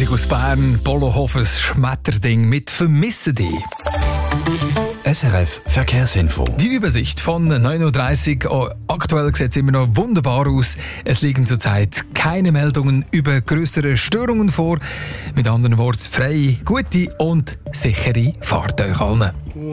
Musik aus Bern, Bolohofes Schmetterding mit «Vermisse dich». SRF Verkehrsinfo. Die Übersicht von 9.30 Uhr. Aktuell sieht es immer noch wunderbar aus. Es liegen zurzeit keine Meldungen über größere Störungen vor. Mit anderen Worten, freie, gute und sichere Fahrt euch allen.